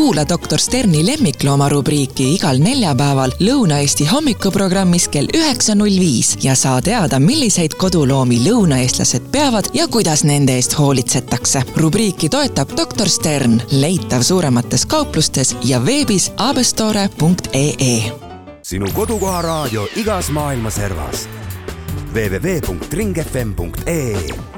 Kuula Dr. Sterni lemmiklooma rubriiki igal neljapäeval Lõuna-Eesti hommikuprogrammis kell 9.05 ja saa teada, milliseid koduloomi lõunaeestlased peavad ja kuidas nende eest hoolitsetakse. Rubriiki toetab Dr. Stern, leitav suuremates kauplustes ja veebis abestore.ee. Sinu kodukoha raadio igas maailma servas. www.ringfm.ee